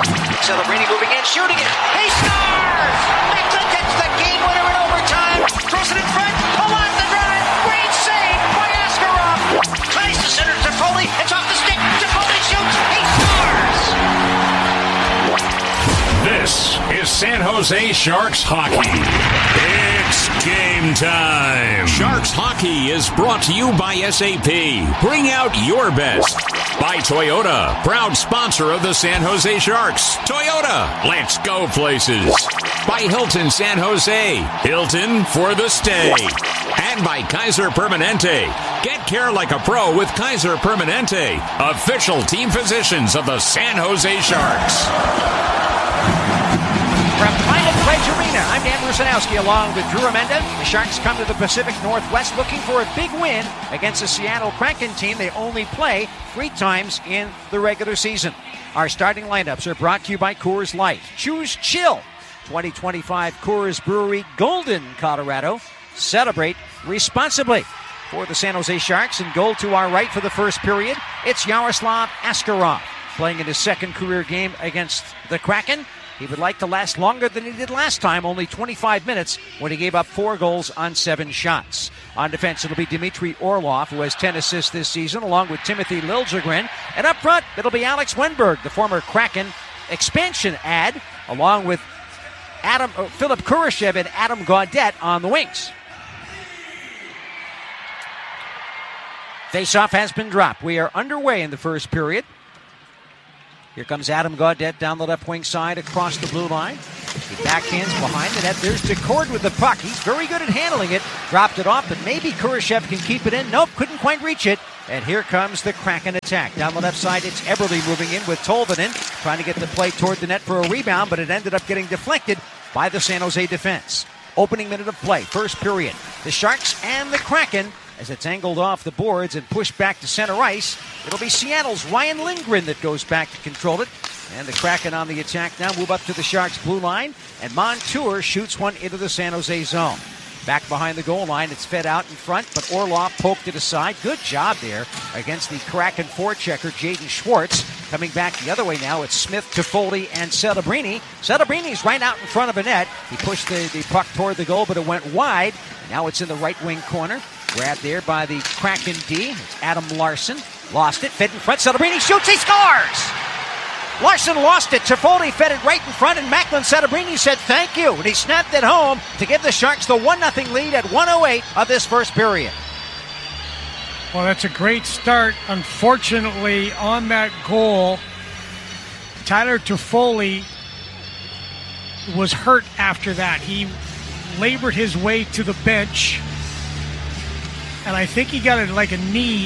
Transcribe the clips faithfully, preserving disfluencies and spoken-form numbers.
Celebrini moving in, shooting it. He scores! Macklin gets the game winner in overtime. Throws it in front. Along the drive. Great save by Askarov. Tries to center to Foley. It's off the stick. Foley shoots. He scores! This is San Jose Sharks hockey. It's game time. Sharks hockey is brought to you by S A P. Bring out your best. By Toyota, proud sponsor of the San Jose Sharks. Toyota, let's go places. By Hilton San Jose, Hilton for the stay. And by Kaiser Permanente. Get care like a pro with Kaiser Permanente, official team physicians of the San Jose Sharks. From Climate Pledge Arena, I'm Dan Rusanowski along with Drew Amenda. The Sharks come to the Pacific Northwest looking for a big win against the Seattle Kraken team they only play three times in the regular season. Our starting lineups are brought to you by Coors Light. Choose chill. twenty twenty-five Coors Brewery, Golden, Colorado. Celebrate responsibly. For the San Jose Sharks, in goal to our right for the first period, it's Yaroslav Askarov playing in his second career game against the Kraken. He would like to last longer than he did last time, only twenty-five minutes, when he gave up four goals on seven shots. On defense, it'll be Dmitry Orlov, who has ten assists this season, along with Timothy Liljegren. And up front, it'll be Alex Wenberg, the former Kraken expansion ad, along with Adam uh, Philip Kurashev and Adam Gaudette on the wings. Faceoff has been dropped. We are underway in the first period. Here comes Adam Gaudette down the left wing side across the blue line. He backhands behind the net. There's DeCord with the puck. He's very good at handling it. Dropped it off, but maybe Kurashev can keep it in. Nope, couldn't quite reach it. And here comes the Kraken attack. Down the left side, it's Eberle moving in with Tolvanen, trying to get the play toward the net for a rebound, but it ended up getting deflected by the San Jose defense. Opening minute of play, first period. The Sharks and the Kraken, as it's angled off the boards and pushed back to center ice. It'll be Seattle's Ryan Lindgren that goes back to control it. And the Kraken on the attack now move up to the Sharks' blue line. And Montour shoots one into the San Jose zone. Back behind the goal line, it's fed out in front, but Orlov poked it aside. Good job there against the Kraken forechecker, Jaden Schwartz. Coming back the other way now, it's Smith, Toffoli, and Celebrini. Celebrini's right out in front of a net. He pushed the, the puck toward the goal, but it went wide. Now it's in the right wing corner. Grabbed there by the Kraken D. It's Adam Larson. Lost it. Fed in front. Celebrini shoots. He scores! Larson lost it. Toffoli fed it right in front, and Macklin Celebrini said thank you. And he snapped it home to give the Sharks the one nothing lead at one oh eight of this first period. Well, that's a great start. Unfortunately, on that goal, Tyler Toffoli was hurt after that. He labored his way to the bench. And I think he got a, like a knee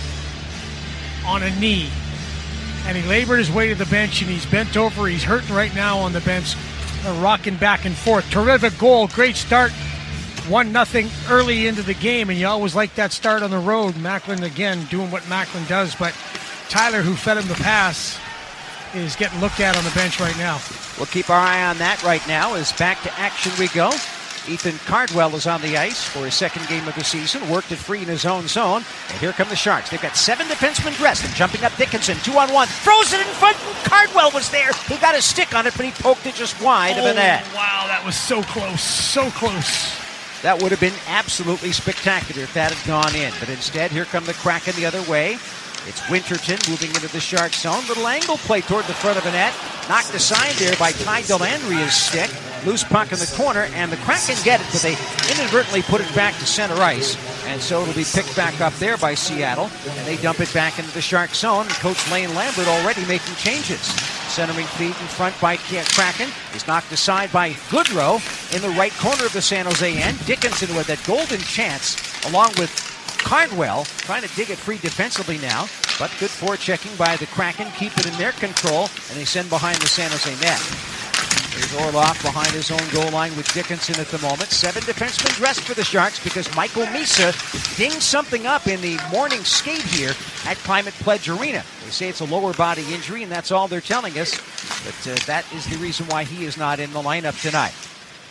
on a knee. And he labored his way to the bench, and he's bent over. He's hurting right now on the bench, uh, rocking back and forth. Terrific goal. Great start. one nothing early into the game, and you always like that start on the road. Macklin, again, doing what Macklin does. But Tyler, who fed him the pass, is getting looked at on the bench right now. We'll keep our eye on that right now as back to action we go. Ethan Cardwell is on the ice for his second game of the season. Worked it free in his own zone. And here come the Sharks. They've got seven defensemen dressed and jumping up Dickinson. Two on one. Throws it in front. Cardwell was there. He got a stick on it, but he poked it just wide oh, of the net. Wow, that was so close. So close. That would have been absolutely spectacular if that had gone in. But instead, here come the Kraken the other way. It's Winterton moving into the Sharks zone. Little angle play toward the front of the net. Knocked aside there by Ty Dellandria's stick. Loose puck in the corner, and the Kraken get it, but they inadvertently put it back to center ice. And so it'll be picked back up there by Seattle, and they dump it back into the Sharks zone. And Coach Lane Lambert already making changes. Centering feed in front by Kraken is knocked aside by Goodrow in the right corner of the San Jose end. Dickinson with that golden chance, along with Cardwell, trying to dig it free defensively now, but good forechecking by the Kraken, keep it in their control, and they send behind the San Jose net. There's Orlov behind his own goal line with Dickinson at the moment. Seven defensemen dressed for the Sharks because Michael Misa dinged something up in the morning skate here at Climate Pledge Arena. They say it's a lower body injury, and that's all they're telling us, but uh, that is the reason why he is not in the lineup tonight.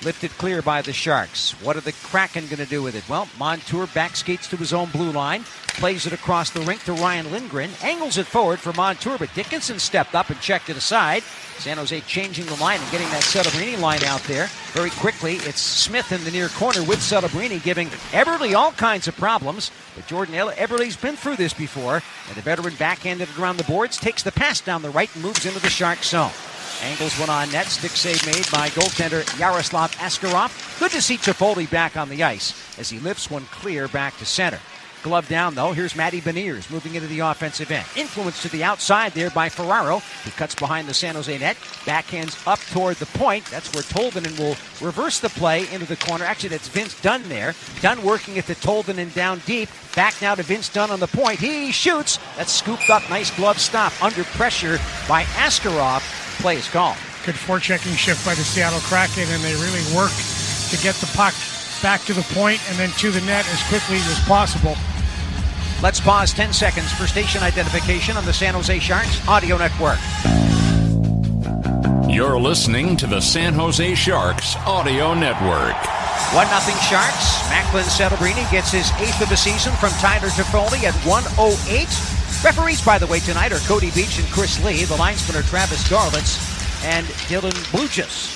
Lifted clear by the Sharks. What are the Kraken going to do with it? Well, Montour back skates to his own blue line, plays it across the rink to Ryan Lindgren, angles it forward for Montour, but Dickinson stepped up and checked it aside. San Jose changing the line and getting that Celebrini line out there very quickly. It's Smith in the near corner with Celebrini, giving Eberle all kinds of problems. But Jordan Eberle's been through this before, and the veteran backhanded it around the boards, takes the pass down the right and moves into the Sharks zone. Angles one on net. Stick save made by goaltender Yaroslav Askarov. Good to see Toffoli back on the ice as he lifts one clear back to center. Glove down, though. Here's Matty Beniers moving into the offensive end. Influence to the outside there by Ferraro. He cuts behind the San Jose net. Backhands up toward the point. That's where Tolvanen will reverse the play into the corner. Actually, that's Vince Dunn there. Dunn working at the Tolvanen down deep. Back now to Vince Dunn on the point. He shoots. That's scooped up. Nice glove stop. Under pressure by Askarov. Play is called. Good forechecking shift by the Seattle Kraken, and they really work to get the puck back to the point and then to the net as quickly as possible. Let's pause ten seconds for station identification on the San Jose Sharks Audio Network. You're listening to the San Jose Sharks Audio Network. one nothing Sharks. Macklin Celebrini gets his eighth of the season from Tyler Toffoli at one oh eight. Referees, by the way, tonight are Cody Beach and Chris Lee. The linesmen are Travis Garlitz and Dylan Bluchus.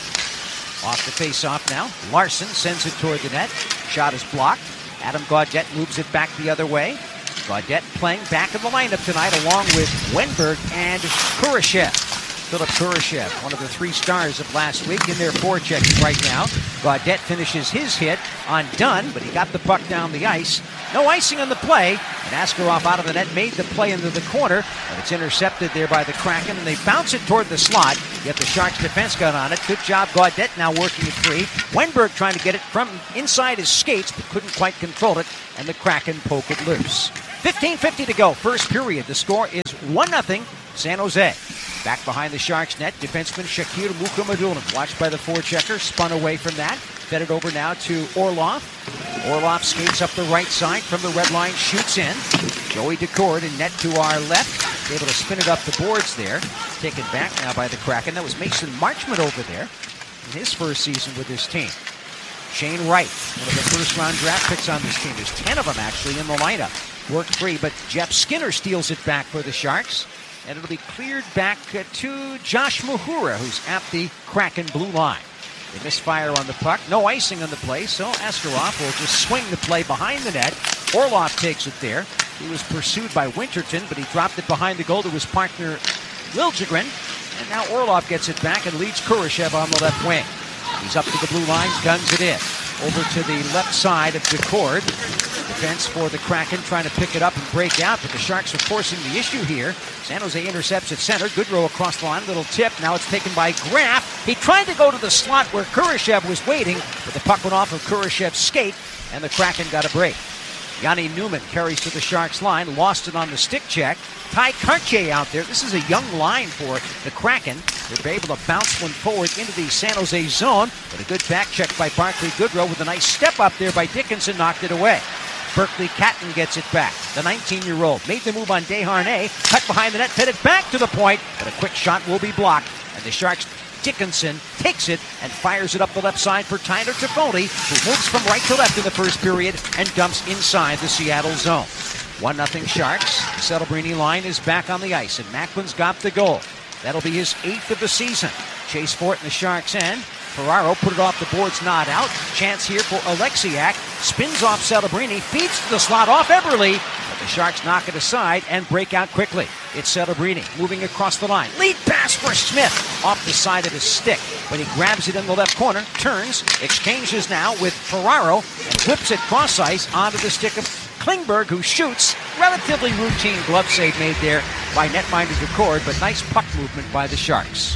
Off the face-off now. Larson sends it toward the net. Shot is blocked. Adam Gaudette moves it back the other way. Gaudette playing back in the lineup tonight along with Wenberg and Kurashev. Philip Kurashev, one of the three stars of last week, in their forechecking right now. Gaudette finishes his hit on Dunn, but he got the puck down the ice. No icing on the play, and Askarov out of the net made the play into the corner, but it's intercepted there by the Kraken, and they bounce it toward the slot, yet the Sharks defense got on it. Good job, Gaudette now working it free. Wenberg trying to get it from inside his skates, but couldn't quite control it, and the Kraken poke it loose. fifteen fifty to go, first period. The score is one nothing San Jose. Back behind the Sharks net, defenseman Shakir Mukhamadullin, watched by the forechecker, spun away from that, fed it over now to Orlov. Orlov skates up the right side from the red line, shoots in. Joey Decord in net to our left, able to spin it up the boards there. Taken back now by the Kraken. That was Mason Marchment over there in his first season with this team. Shane Wright, one of the first-round draft picks on this team. There's ten of them actually in the lineup. Worked free, but Jeff Skinner steals it back for the Sharks. And it'll be cleared back uh, to Josh Mahura, who's at the Kraken blue line. They misfire on the puck. No icing on the play, so Askarov will just swing the play behind the net. Orlov takes it there. He was pursued by Winterton, but he dropped it behind the goal to his partner, Liljegren. And now Orlov gets it back and leads Kurashev on the left wing. He's up to the blue lines, guns it in. Over to the left side of Decord. Defense for the Kraken trying to pick it up and break out, but the Sharks are forcing the issue here. San Jose intercepts at center. Goodrow across the line, little tip. Now it's taken by Graff. He tried to go to the slot where Kurashev was waiting, but the puck went off of Kurashev's skate, and the Kraken got a break. Yanni Newman carries to the Sharks line, lost it on the stick check. Ty Cartier out there. This is a young line for the Kraken. They're able to bounce one forward into the San Jose zone, but a good back check by Barclay Goodrow with a nice step up there by Dickinson, knocked it away. Berkeley Catton gets it back. The nineteen-year-old made the move on Desharnais, cut behind the net, fed it back to the point, but a quick shot will be blocked, and the Sharks' Dickinson takes it and fires it up the left side for Tyler Toffoli, who moves from right to left in the first period and dumps inside the Seattle zone. one nothing Sharks. The Celebrini line is back on the ice, and Macklin's got the goal. That'll be his eighth of the season. Chase for it in the Sharks' end. Ferraro put it off the boards, not out. Chance here for Alexiak. Spins off Celebrini, feeds to the slot off Eberle. But the Sharks knock it aside and break out quickly. It's Celebrini moving across the line. Lead pass for Smith off the side of his stick. But he grabs it in the left corner, turns, exchanges now with Ferraro, and whips it cross ice onto the stick of Klingberg, who shoots. Relatively routine glove save made there by netminder Decord, but nice puck movement by the Sharks.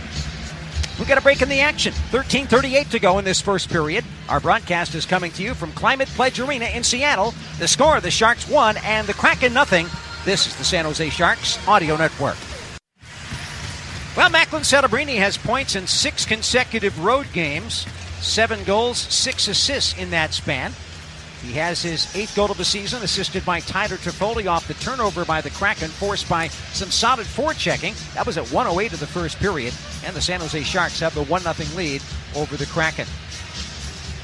We got a break in the action. thirteen thirty-eight to go in this first period. Our broadcast is coming to you from Climate Pledge Arena in Seattle. The score, the Sharks one and the Kraken nothing. This is the San Jose Sharks Audio Network. Well, Macklin Celebrini has points in six consecutive road games. Seven goals, six assists in that span. He has his eighth goal of the season, assisted by Tyler Toffoli off the turnover by the Kraken, forced by some solid forechecking. That was at one oh eight of the first period, and the San Jose Sharks have the one nothing lead over the Kraken.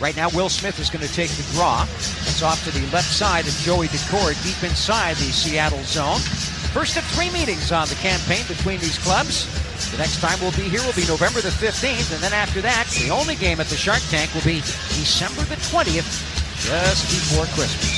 Right now, Will Smith is going to take the draw. It's off to the left side of Joey Decord, deep inside the Seattle zone. First of three meetings on the campaign between these clubs. The next time we'll be here will be November the fifteenth, and then after that, the only game at the Shark Tank will be December the twentieth, just before Christmas.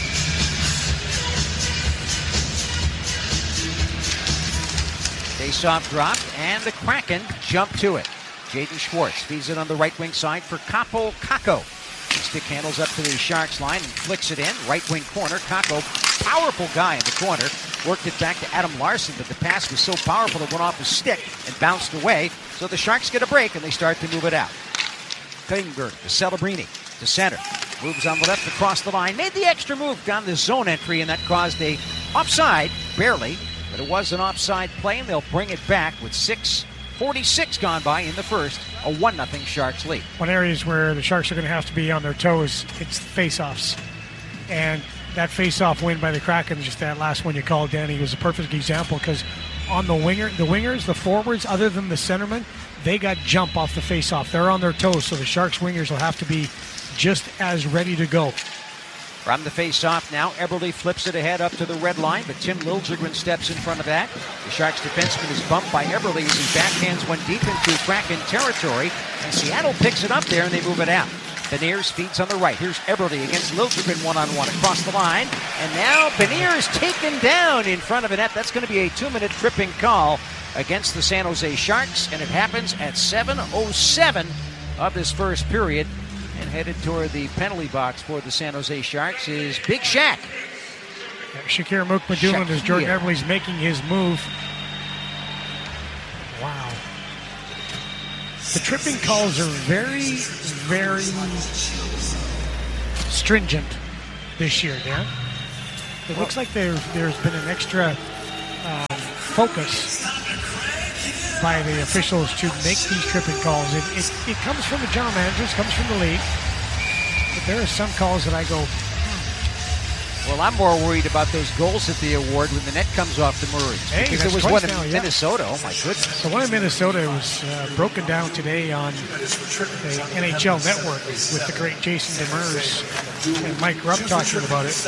Face-off dropped, and the Kraken jump to it. Jaden Schwartz feeds it on the right wing side for Capo Kako. Stick handles up to the Sharks line and flicks it in. Right wing corner. Kako, powerful guy in the corner. Worked it back to Adam Larson, but the pass was so powerful it went off his stick and bounced away. So the Sharks get a break and they start to move it out. Klingberg to Celebrini to center. Moves on the left across the line. Made the extra move down the zone entry, and that caused a offside, barely. But it was an offside play, and they'll bring it back with six forty-six gone by in the first. A one nothing Sharks lead. One areas where the Sharks are going to have to be on their toes, it's the face-offs. And that face-off win by the Kraken, just that last one you called, Danny, was a perfect example because on the winger, the wingers, the forwards, other than the centerman, they got jump off the face-off. They're on their toes, so the Sharks wingers will have to be just as ready to go. From the face-off now, Eberle flips it ahead up to the red line, but Tim Liljegren steps in front of that. The Sharks defenseman is bumped by Eberle as he backhands one deep into Kraken territory, and Seattle picks it up there and they move it out. Beniers feeds on the right. Here's Eberle against Liljegren one-on-one across the line, and now Beniers taken down in front of a net. That's going to be a two-minute tripping call against the San Jose Sharks, and it happens at seven oh seven of this first period. And headed toward the penalty box for the San Jose Sharks is Big Shaq. Yeah, Shakir Mukmadulin as Jordan Eberle's making his move. Wow. The tripping calls are very, very stringent this year, Dan. It looks like there, there's been an extra um, focus by the officials to make these tripping calls. It, it, it comes from the general managers, comes from the league. But there are some calls that I go, hmm. Well, I'm more worried about those goals at the award when the net comes off the Murrays. Hey, because there was one in now, yeah. Minnesota. Oh, my goodness. The one in Minnesota was uh, broken down today on the N H L Network with the great Jason Demers and Mike Rupp talking about it.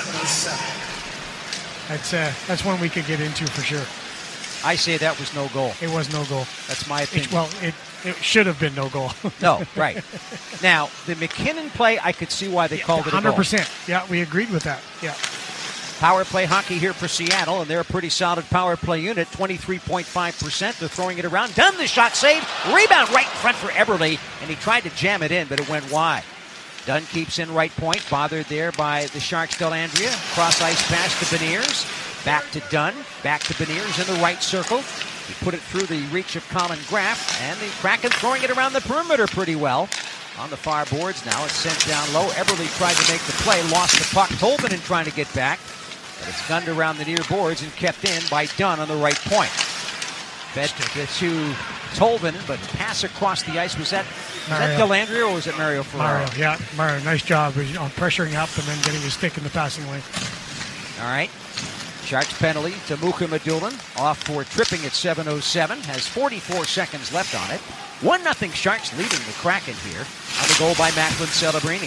That's, uh, that's one we could get into for sure. I say that was no goal. It was no goal. That's my opinion. It, well, it, it should have been no goal. No, right. Now, the McKinnon play, I could see why they yeah, called it a goal. one hundred percent. Yeah, we agreed with that. Yeah. Power play hockey here for Seattle, and they're a pretty solid power play unit, twenty-three point five percent. They're throwing it around. Done the shot save. Rebound right in front for Eberle, and he tried to jam it in, but it went wide. Dunn keeps in right point, bothered there by the Sharks' Dellandrea. Cross-ice pass to Beniers. Back to Dunn. Back to Beniers in the right circle. He put it through the reach of Colin Graff, and the Kraken throwing it around the perimeter pretty well. On the far boards now, it's sent down low. Eberle tried to make the play, lost the puck. Tolvanen trying to get back, but it's gunned around the near boards and kept in by Dunn on the right point. Fed to Tolvanen, but pass across the ice. Was that, was that Dellandrea or was it Mario Ferraro? Mario, yeah, Mario, nice job on pressuring up and then getting his stick in the passing lane. All right. Sharks penalty to Mukmadulin, off for tripping at seven oh seven, has forty-four seconds left on it. one nothing Sharks leading the Kraken here on the goal by Macklin Celebrini.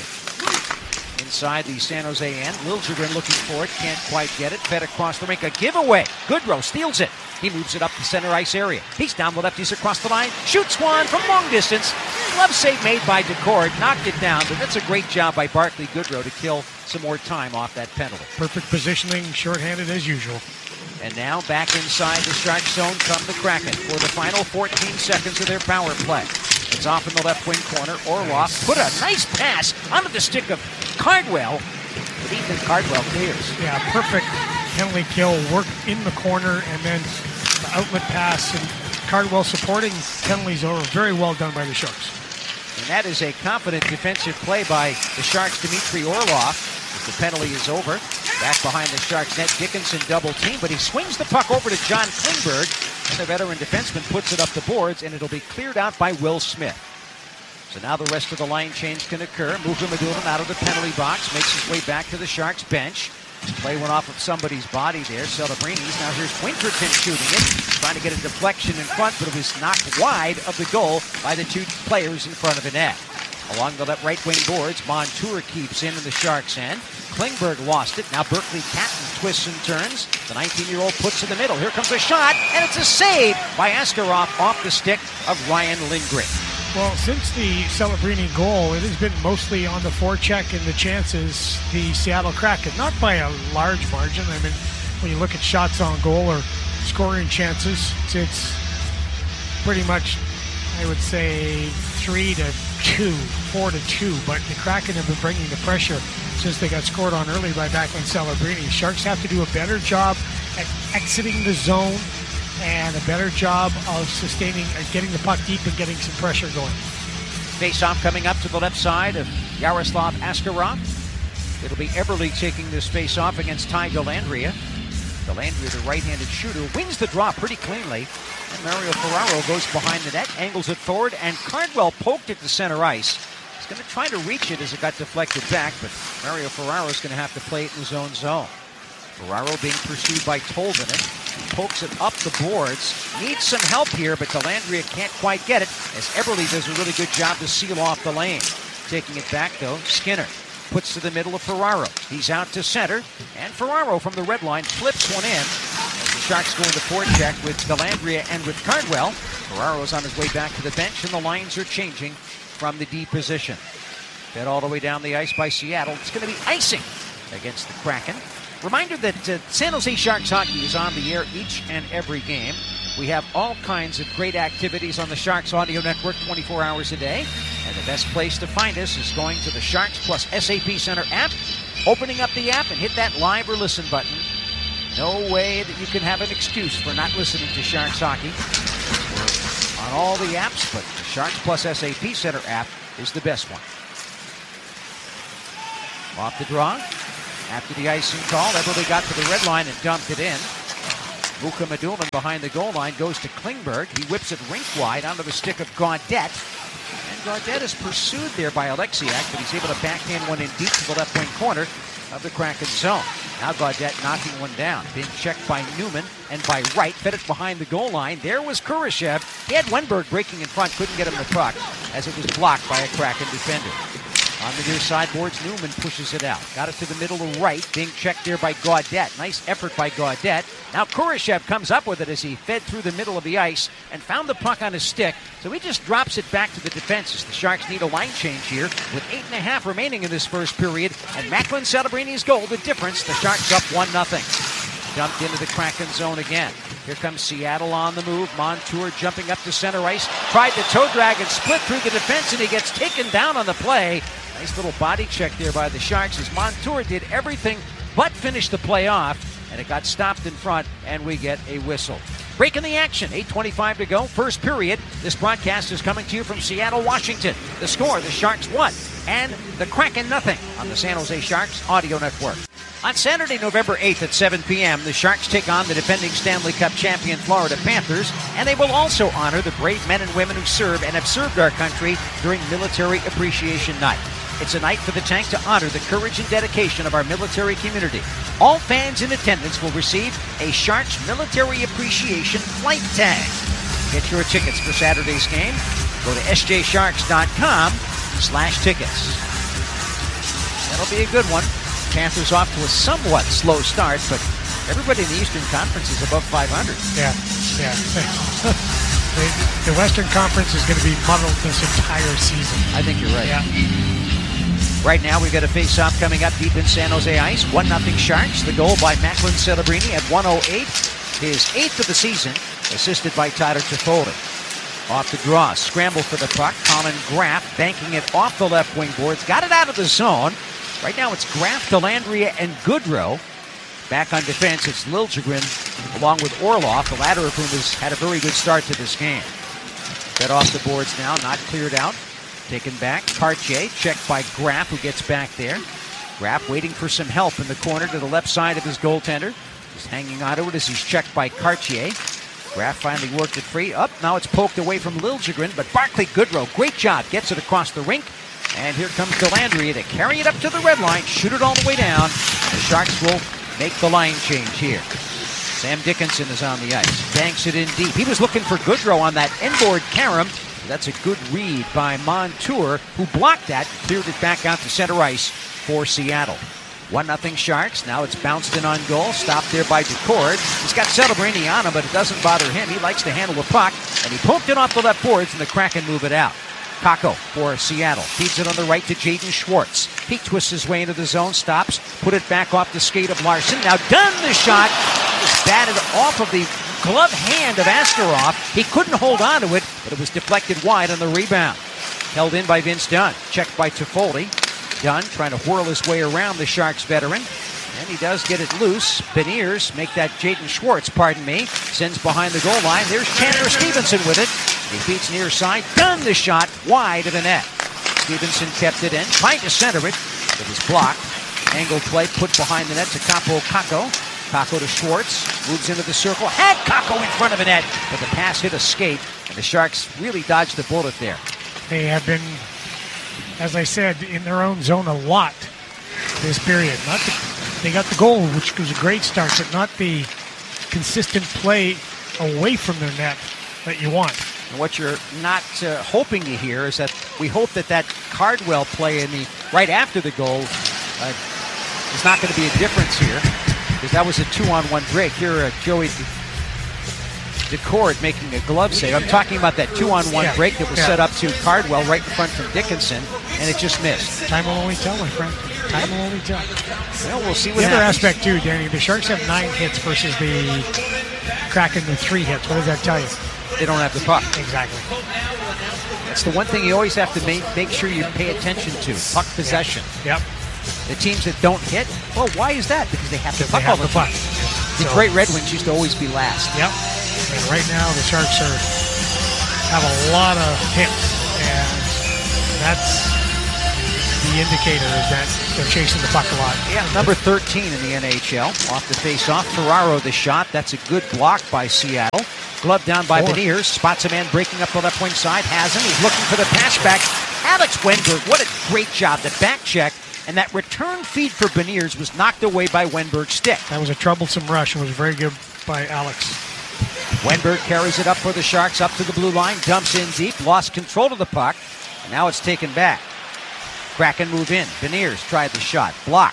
Inside the San Jose end, Liljegren looking for it, can't quite get it, fed across the rink, a giveaway. Goodrow steals it. He moves it up the center ice area. He's down the left, he's across the line, shoots one from long distance. Glove save made by Decord, knocked it down, but that's a great job by Barclay Goodrow to kill some more time off that penalty. Perfect positioning, shorthanded as usual. And now back inside the Sharks zone come the Kraken for the final fourteen seconds of their power play. It's off in the left wing corner. Orlov put a nice pass onto the stick of Cardwell, but Ethan Cardwell clears. Yeah, perfect penalty kill, work in the corner, and then the outlet pass, and Cardwell supporting penalties are very well done by the Sharks. And that is a confident defensive play by the Sharks' Dmitry Orlov. The penalty is over. Back behind the Sharks net, Dickinson double team, but he swings the puck over to John Klingberg, and the veteran defenseman puts it up the boards, and it'll be cleared out by Will Smith. So now the rest of the line change can occur. Mukmadulin out of the penalty box, makes his way back to the Sharks bench. Play went off of somebody's body there, Celebrini's. Now here's Winterton shooting it, trying to get a deflection in front, but it was knocked wide of the goal by the two players in front of the net. Along the left right wing boards, Montour keeps in in the Sharks' end. Klingberg lost it. Now Berkeley Catton twists and turns. The nineteen-year-old puts in the middle. Here comes a shot, and it's a save by Askarov off the stick of Ryan Lindgren. Well, since the Celebrini goal, it has been mostly on the forecheck and the chances, the Seattle Kraken. Not by a large margin. I mean, when you look at shots on goal or scoring chances, it's, it's pretty much, I would say, three to two, four to two. But the Kraken have been bringing the pressure since they got scored on early by Backlund Celebrini. Sharks have to do a better job at exiting the zone and a better job of sustaining, uh, getting the puck deep and getting some pressure going. Face-off coming up to the left side of Yaroslav Askarov. It'll be Eberle taking this face-off against Ty Dellandrea. Dellandrea, the right-handed shooter, wins the draw pretty cleanly. And Mario Ferraro goes behind the net, angles it forward, and Cardwell poked it to center ice. He's going to try to reach it as it got deflected back, but Mario Ferraro is going to have to play it in his own zone. Ferraro being pursued by Tolvanen. He pokes it up the boards. Needs some help here, but Dellandrea can't quite get it as Eberle does a really good job to seal off the lane. Taking it back, though, Skinner puts to the middle of Ferraro. He's out to center, and Ferraro from the red line flips one in. As the Sharks go into forecheck with Dellandrea and with Cardwell. Ferraro's on his way back to the bench, and the lines are changing from the D position. Fed all the way down the ice by Seattle. It's going to be icing against the Kraken. Reminder that uh, San Jose Sharks hockey is on the air each and every game. We have all kinds of great activities on the Sharks Audio Network twenty-four hours a day. And the best place to find us is going to the Sharks Plus S A P Center app, opening up the app and hit that live or listen button. No way that you can have an excuse for not listening to Sharks hockey. We're on all the apps, but the Sharks Plus S A P Center app is the best one. Off the draw. After the icing call, Eberle got to the red line and dumped it in. Muka Maduman behind the goal line goes to Klingberg. He whips it rink wide onto the stick of Gaudette. And Gaudette is pursued there by Alexiak, but he's able to backhand one in deep to the left wing corner of the Kraken zone. Now Gaudette knocking one down. Being checked by Newman and by Wright. Fed it behind the goal line. There was Kurashev. He had Wenberg breaking in front. Couldn't get him the puck as it was blocked by a Kraken defender. On the near sideboards, Newman pushes it out. Got it to the middle of right, being checked there by Gaudette. Nice effort by Gaudette. Now Kurashev comes up with it as he fed through the middle of the ice and found the puck on his stick. So he just drops it back to the defense as the Sharks need a line change here with eight and a half remaining in this first period. And Backlund Celebrini's goal, the difference. The Sharks up one nothing. Dumped into the Kraken zone again. Here comes Seattle on the move. Montour jumping up to center ice. Tried to toe drag and split through the defense, and he gets taken down on the play. Nice little body check there by the Sharks as Montour did everything but finish the play off, and it got stopped in front, and we get a whistle. Breaking the action, eight twenty-five to go, first period. This broadcast is coming to you from Seattle, Washington. The score, the Sharks one, and the Kraken nothing on the San Jose Sharks Audio Network. On Saturday, November eighth at seven p.m., the Sharks take on the defending Stanley Cup champion Florida Panthers, and they will also honor the brave men and women who serve and have served our country during Military Appreciation Night. It's a night for the tank to honor the courage and dedication of our military community. All fans in attendance will receive a Sharks Military Appreciation flight tag. Get your tickets for Saturday's game. Go to s j sharks dot com slash tickets. That'll be a good one. Panthers off to a somewhat slow start, but everybody in the Eastern Conference is above five hundred. Yeah, yeah. the, the Western Conference is going to be muddled this entire season. I think you're right. Yeah. Right now, we've got a face-off coming up deep in San Jose ice. one nothing Sharks. The goal by Backlund Celebrini at one oh eight. His eighth of the season, assisted by Tyler Toffoli. Off the draw. Scramble for the puck. Colin Graff banking it off the left wing boards. Got it out of the zone. Right now, it's Graff, Dellandrea, and Goodrow. Back on defense, it's Liljegren along with Orlov, the latter of whom has had a very good start to this game. Fed off the boards now, not cleared out. Taken back, Cartier, checked by Graff, who gets back there. Graff waiting for some help in the corner to the left side of his goaltender. He's hanging onto it as he's checked by Cartier. Graff finally worked it free. Up, now it's poked away from Liljegren, but Barclay Goodrow, great job, gets it across the rink. And here comes Dellandrea to carry it up to the red line, shoot it all the way down. The Sharks will make the line change here. Sam Dickinson is on the ice. Banks it in deep. He was looking for Goodrow on that inboard carom. That's a good read by Montour, who blocked that, cleared it back out to center ice for Seattle. one nothing Sharks. Now it's bounced in on goal. Stopped there by Decord. He's got Celebrini on him, but it doesn't bother him. He likes to handle the puck, and he poked it off the left boards, and the Kraken move it out. Kakko for Seattle. Feeds it on the right to Jaden Schwartz. He twists his way into the zone, stops, put it back off the skate of Larson. Now Dunn the shot is batted off of the glove hand of Askarov. He couldn't hold on to it, but it was deflected wide on the rebound. Held in by Vince Dunn. Checked by Toffoli. Dunn trying to whirl his way around the Sharks veteran. And he does get it loose. Beniers make that Jaden Schwartz, pardon me, sends behind the goal line. There's Chandler Stevenson with it. He beats near side. Dunn the shot wide of the net. Stevenson kept it in. Trying to center it. It was blocked. Angled play put behind the net to Kaapo Kakko. Kakko to Schwartz. Moves into the circle. Had Kakko in front of the net. But the pass hit a skate. And the Sharks really dodged the bullet there. They have been, as I said, in their own zone a lot this period. Not the, they got the goal, which was a great start, but not the consistent play away from their net that you want. And what you're not uh, hoping to hear is that we hope that that Cardwell play in the right after the goal uh, is not going to be a difference here, because that was a two-on-one break. Here, uh, Joey Decord making a glove save. I'm talking about that two-on-one yeah. break that was yeah. set up to Cardwell right in front from Dickinson, and it just missed. Time will only tell, my friend. Time will only tell. Well, we'll see what the happens. other aspect, too, Danny, the Sharks have nine hits versus the Kraken with three hits. What does that tell you? They don't have the puck. Exactly. That's the one thing you always have to make, make sure you pay attention to, puck possession. Yep. The teams that don't hit, well, why is that? Because they have the puck they have all the, the puck. time. The So, Great Red Wings used to always be last. Yep. And right now the Sharks are have a lot of hits, and that's the indicator is that they're chasing the puck a lot. Yeah, number thirteen in the N H L. Off the face-off, Ferraro the shot. That's a good block by Seattle. Glove down by Four. Beniers. Spots a man breaking up the left wing side. Has him. He's looking for the pass back. Alex Wenberg, what a great job. The back check. And that return feed for Beniers was knocked away by Wenberg's stick. That was a troublesome rush and was very good by Alex. Wenberg carries it up for the Sharks, up to the blue line, dumps in deep, lost control of the puck, and now it's taken back. Kraken move in. Beniers tried the shot, blocked.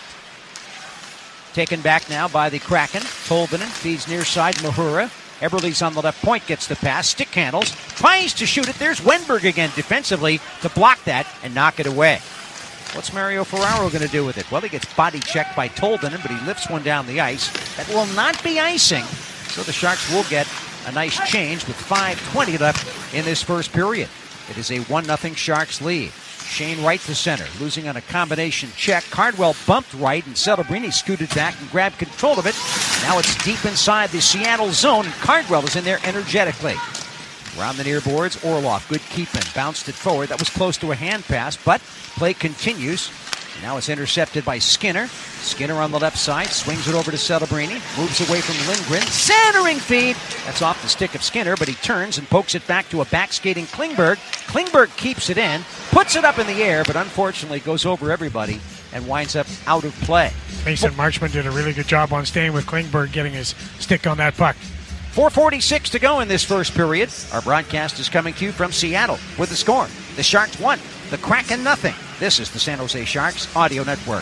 Taken back now by the Kraken. Tolvanen feeds near side, Mahura. Eberle's on the left point, gets the pass, stick handles, tries to shoot it. There's Wenberg again defensively to block that and knock it away. What's Mario Ferraro going to do with it? Well, he gets body checked by Tolvanen, but he lifts one down the ice. That will not be icing, so the Sharks will get a nice change with five twenty left in this first period. It is a one nothing Sharks lead. Shane Wright to center, losing on a combination check. Cardwell bumped right, and Celebrini scooted back and grabbed control of it. Now it's deep inside the Seattle zone, and Cardwell is in there energetically. Around the near boards, Orlov, good keeping, bounced it forward. That was close to a hand pass, but play continues. Now it's intercepted by Skinner. Skinner on the left side, swings it over to Celebrini, moves away from Lindgren, centering feed. That's off the stick of Skinner, but he turns and pokes it back to a back-skating Klingberg. Klingberg keeps it in, puts it up in the air, but unfortunately goes over everybody and winds up out of play. Mason Marchman did a really good job on staying with Klingberg, getting his stick on that puck. four forty-six to go in this first period. Our broadcast is coming to you from Seattle with the score. The Sharks won, the Kraken nothing. This is the San Jose Sharks Audio Network.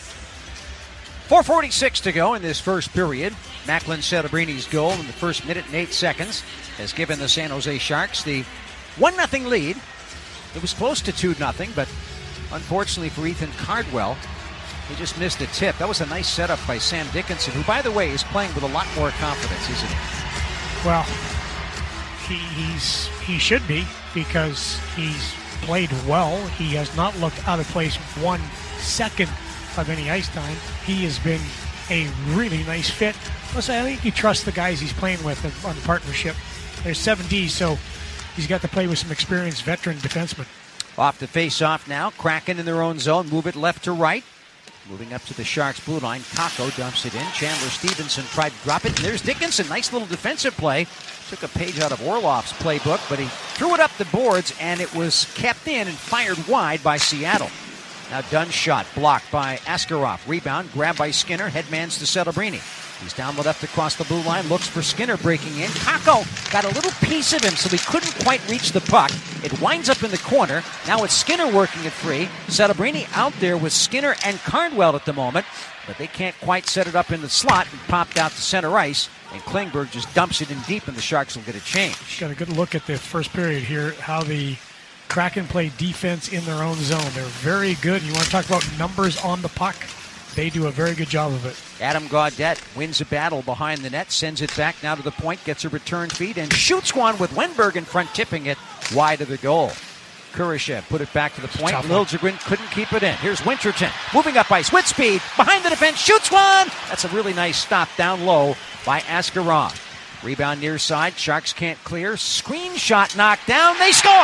four forty-six to go in this first period. Macklin Celebrini's goal in the first minute and eight seconds has given the San Jose Sharks the one nothing lead. It was close to two nothing, but unfortunately for Ethan Cardwell, he just missed the tip. That was a nice setup by Sam Dickinson, who, by the way, is playing with a lot more confidence, isn't he? Well, he, he's he should be, because he's played well. He has not looked out of place one second of any ice time. He has been a really nice fit. Plus, I think he trusts the guys he's playing with on the partnership. There's seven Ds, so he's got to play with some experienced veteran defensemen. Off the face-off now. Kraken in their own zone. Move it left to right. Moving up to the Sharks' blue line. Kakko dumps it in. Chandler Stevenson tried to drop it. And there's Dickinson. Nice little defensive play. Took a page out of Orlov's playbook, but he threw it up the boards, and it was kept in and fired wide by Seattle. Now Dunn's shot blocked by Askarov. Rebound, grabbed by Skinner. Headmans to Celebrini. He's down the left across the blue line, looks for Skinner breaking in. Kakko got a little piece of him, so he couldn't quite reach the puck. It winds up in the corner. Now it's Skinner working it free. Celebrini out there with Skinner and Cardwell at the moment, but they can't quite set it up in the slot and popped out to center ice. And Klingberg just dumps it in deep, and the Sharks will get a change. Got a good look at the first period here, how the Kraken play defense in their own zone. They're very good. You want to talk about numbers on the puck? They do a very good job of it. Adam Gaudette wins a battle behind the net, sends it back now to the point, gets a return feed, and shoots one with Wenberg in front, tipping it wide of the goal. Kurashev put it back to the point. Liljegren couldn't keep it in. Here's Winterton moving up ice with speed. Behind the defense, shoots one! That's a really nice stop down low by Askarov. Rebound near side. Sharks can't clear. Screen shot knocked down. They score!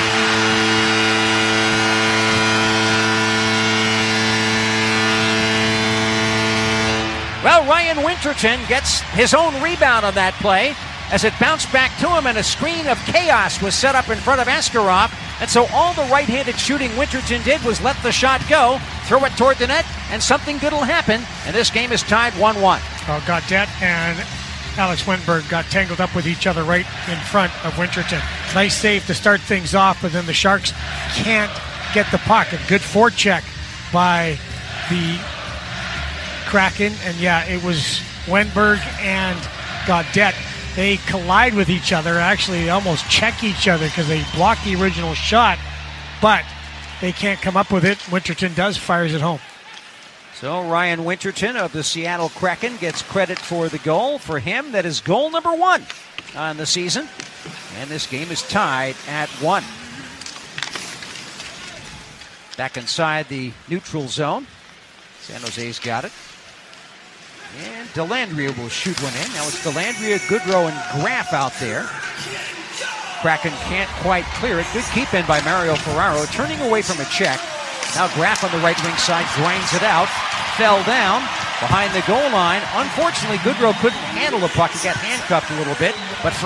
Well, Ryan Winterton gets his own rebound on that play as it bounced back to him, and a screen of chaos was set up in front of Askarov. And so all the right-handed shooting Winterton did was let the shot go, throw it toward the net, and something good will happen. And this game is tied one one. Well, Gaudette and Alex Wenberg got tangled up with each other right in front of Winterton. Nice save to start things off, but then the Sharks can't get the puck. A good forecheck by the Kraken, and yeah, it was Wenberg and Gaudette. They collide with each other. Actually, they almost check each other because they block the original shot, but they can't come up with it. Winterton does, fires it home. So Ryan Winterton of the Seattle Kraken gets credit for the goal. For him, that is goal number one on the season. And this game is tied at one. Back inside the neutral zone. San Jose's got it. And Dellandrea will shoot one in. Now it's Dellandrea, Goodrow, and Graff out there. Kraken can't quite clear it. Good keep in by Mario Ferraro, turning away from a check. Now Graff on the right wing side grinds it out. Fell down behind the goal line. Unfortunately, Goodrow couldn't handle the puck. He got handcuffed a little bit. But